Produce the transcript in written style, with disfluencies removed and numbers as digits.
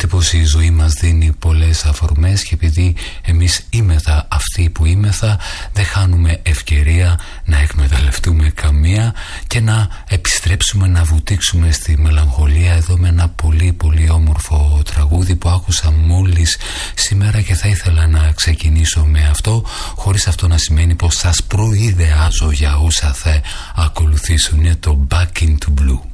Ξέρετε πως η ζωή μας δίνει πολλές αφορμές και επειδή εμείς είμεθα αυτοί που είμεθα, δεν χάνουμε ευκαιρία να εκμεταλλευτούμε καμία και να επιστρέψουμε να βουτήξουμε στη μελαγχολία εδώ με ένα πολύ πολύ όμορφο τραγούδι που άκουσα μόλις σήμερα και θα ήθελα να ξεκινήσω με αυτό, χωρίς αυτό να σημαίνει πως σας προειδεάζω για όσα θα ακολουθήσουν. Είναι το Back into Blue.